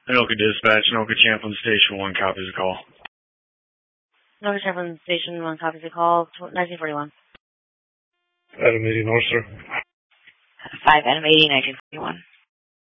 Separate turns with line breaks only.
Anoka Dispatch, Anoka Champlin Station 1 copies the call.
Anoka Champlin Station 1 copies the call, 1941.
Adam 80 North, sir.
5 Adam 80, 1941.